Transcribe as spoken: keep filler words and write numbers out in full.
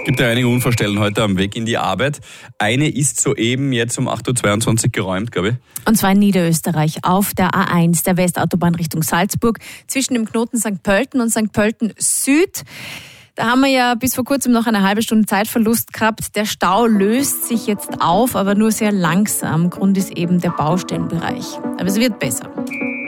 Gibt ja einige Unfallstellen heute am Weg in die Arbeit. Eine ist soeben jetzt um acht Uhr zweiundzwanzig geräumt, glaube ich. Und zwar in Niederösterreich auf der A eins, der Westautobahn Richtung Salzburg, zwischen dem Knoten Sankt Pölten und Sankt Pölten Süd. Da haben wir ja bis vor kurzem noch eine halbe Stunde Zeitverlust gehabt. Der Stau löst sich jetzt auf, aber nur sehr langsam. Grund ist eben der Baustellenbereich. Aber es wird besser.